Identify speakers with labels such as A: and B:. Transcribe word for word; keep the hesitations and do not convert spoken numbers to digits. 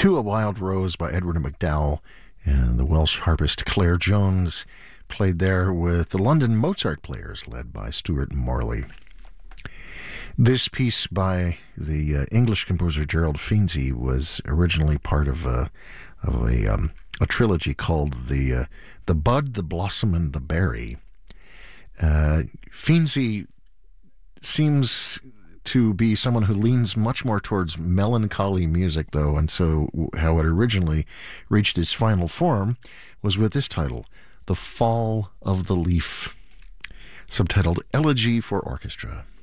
A: To a Wild Rose by Edward MacDowell, and the Welsh harpist Claire Jones played there with the London Mozart Players led by Stuart Morley. This piece by the uh, English composer Gerald Finzi was originally part of a of a, um, a trilogy called the uh, the Bud, the Blossom, and the Berry. Uh, Finzi seems to be someone who leans much more towards melancholy music, though, and so how it originally reached its final form was with this title, The Fall of the Leaf, subtitled Elegy for Orchestra.